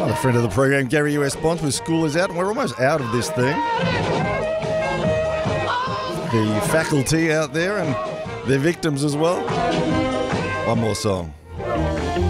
Another friend of the program, Gary U.S. Bonds, with School is Out, and we're almost out of this thing. The faculty out there and their victims as well. One more song.